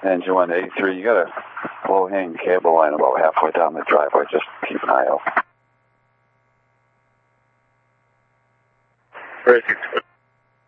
Engine 183, you got a low-hanging cable line about halfway down the driveway. Just keep an eye out. 36.